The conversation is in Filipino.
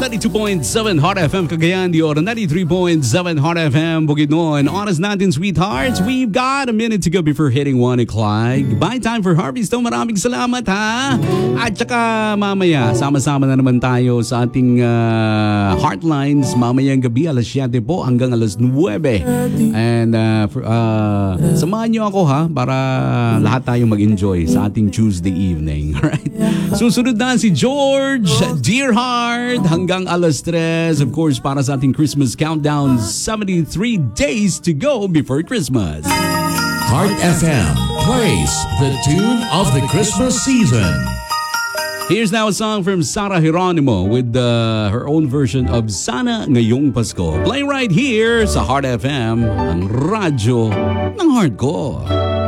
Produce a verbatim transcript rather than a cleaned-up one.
ninety-two point seven Hot F M Cagayan de Oro, ninety-three point seven Hot F M Bukidnon. Oras natin, sweethearts. We've got a minute to go before hitting one o'clock. Bye time for Harvey Stone. Maraming salamat, ha? At saka mamaya, sama-sama na naman tayo sa ating uh, Heartlines. Mamayang gabi, alas siyete po hanggang alas nuwebe. And uh, for, uh, samahan niyo ako, ha? Para lahat tayo mag-enjoy sa ating Tuesday evening. Alright? Susunod na si George, Dear Heart, hanggang alas tres. Of course, para sa ating Christmas countdown, seventy-three days to go before Christmas. Heart F M plays the tune of the Christmas season. Here's now a song from Sarah Geronimo with uh, her own version of Sana Ngayong Pasko. Playing right here sa Heart F M, ang radyo ng heart ko.